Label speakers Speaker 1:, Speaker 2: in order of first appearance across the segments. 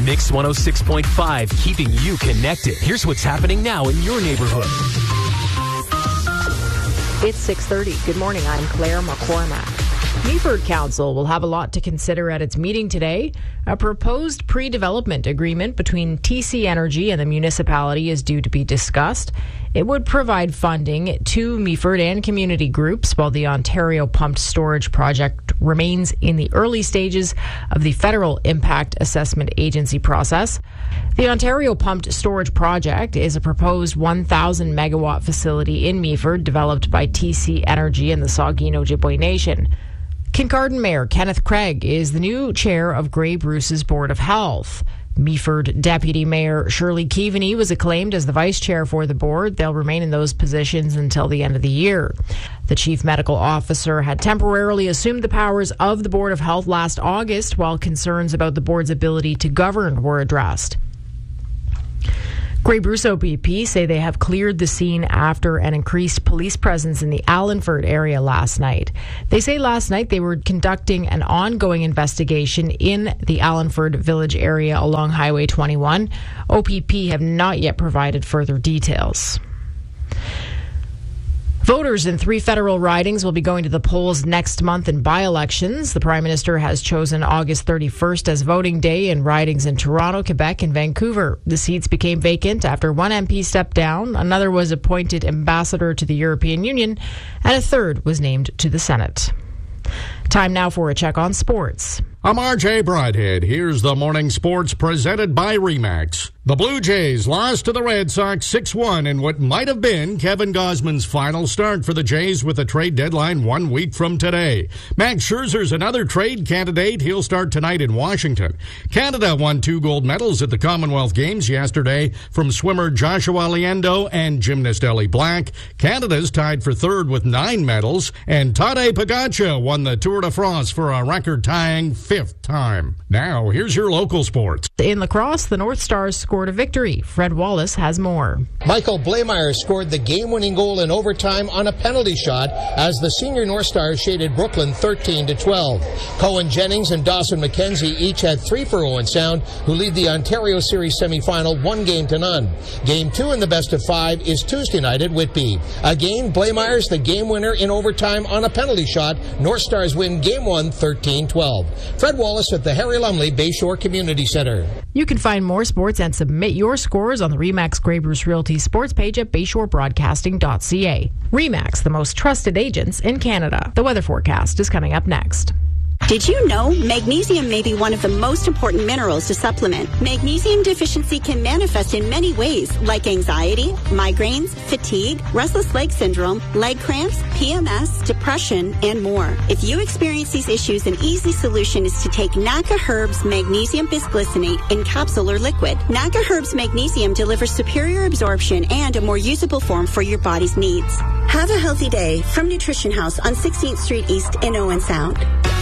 Speaker 1: Mix 106.5, keeping you connected. Here's what's happening now in your neighborhood.
Speaker 2: It's 6:30. Good morning. I'm Claire McCormack. Meaford Council will have a lot to consider at its meeting today. A proposed pre-development agreement between TC Energy and the municipality is due to be discussed. It would provide funding to Meaford and community groups while the Ontario Pumped Storage Project remains in the early stages of the Federal Impact Assessment Agency process. The Ontario Pumped Storage Project is a proposed 1,000 megawatt facility in Meaford developed by TC Energy and the Saugeen Ojibwe Nation. Kincardine Mayor Kenneth Craig is the new chair of Grey Bruce's Board of Health. Meaford Deputy Mayor Shirley Keaveney was acclaimed as the vice chair for the board. They'll remain in those positions until the end of the year. The chief medical officer had temporarily assumed the powers of the Board of Health last August, while concerns about the board's ability to govern were addressed. Grey Bruce OPP say they have cleared the scene after an increased police presence in the Allenford area last night. They say last night they were conducting an ongoing investigation in the Allenford Village area along Highway 21. OPP have not yet provided further details. Voters in 3 federal ridings will be going to the polls next month in by-elections. The Prime Minister has chosen August 31st as voting day in ridings in Toronto, Quebec, and Vancouver. The seats became vacant after one MP stepped down, another was appointed ambassador to the European Union, and a third was named to the Senate. Time now for a check on sports.
Speaker 3: I'm RJ Brodhead. Here's the morning sports presented by RE/MAX. The Blue Jays lost to the Red Sox 6-1 in what might have been Kevin Gausman's final start for the Jays with a trade deadline 1 week from today. Max Scherzer's another trade candidate. He'll start tonight in Washington. Canada won 2 gold medals at the Commonwealth Games yesterday from swimmer Joshua Liendo and gymnast Ellie Black. Canada's tied for third with 9 medals, and Tadej Pogačar won the Tour de France for a record-tying 5th time. Now, here's your local sports.
Speaker 2: In lacrosse, the North Stars scored a victory. Fred Wallace has more.
Speaker 4: Michael Blameyer scored the game-winning goal in overtime on a penalty shot as the senior North Stars shaded Brooklyn 13-12. Cohen Jennings and Dawson McKenzie each had 3 for Owen Sound, who lead the Ontario Series semifinal 1-0. Game 2 in the best of 5 is Tuesday night at Whitby. Again, Blameyer's the game winner in overtime on a penalty shot. North Stars win Game 1 13-12. Fred Wallace at the Harry Lumley Bayshore Community Center.
Speaker 2: You can find more sports and submit your scores on the RE/MAX Grey Bruce Realty sports page at bayshorebroadcasting.ca. RE/MAX, the most trusted agents in Canada. The weather forecast is coming up next.
Speaker 5: Did you know magnesium may be one of the most important minerals to supplement? Magnesium deficiency can manifest in many ways, like anxiety, migraines, fatigue, restless leg syndrome, leg cramps, PMS, depression, and more. If you experience these issues, an easy solution is to take NACA Herbs Magnesium Bisglycinate in capsule or liquid. NACA Herbs Magnesium delivers superior absorption and a more usable form for your body's needs. Have a healthy day from Nutrition House on 16th Street East in Owen Sound.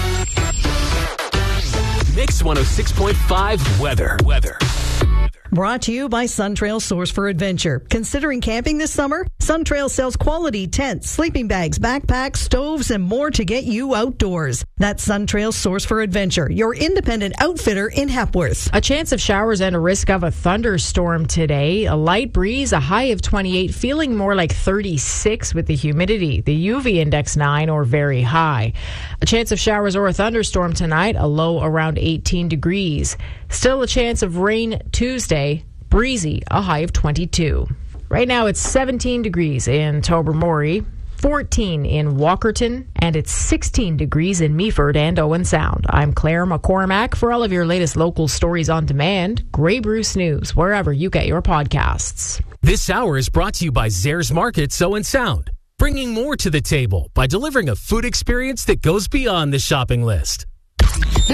Speaker 1: Mix 106.5 weather.
Speaker 6: Brought to you by Suntrail Source for Adventure. Considering camping this summer? Suntrail sells quality tents, sleeping bags, backpacks, stoves, and more to get you outdoors. That's Suntrail Source for Adventure, your independent outfitter in Hepworth.
Speaker 2: A chance of showers and a risk of a thunderstorm today. A light breeze, a high of 28, feeling more like 36 with the humidity. The UV index 9 or very high. A chance of showers or a thunderstorm tonight, a low around 18 degrees. Still a chance of rain Tuesday, breezy, a high of 22. Right now it's 17 degrees in Tobermory, 14 in Walkerton, and it's 16 degrees in Meaford and Owen Sound. I'm Claire McCormack. For all of your latest local stories on demand, Grey Bruce News, wherever you get your podcasts.
Speaker 1: This hour is brought to you by Zares Markets Owen Sound, bringing more to the table by delivering a food experience that goes beyond the shopping list.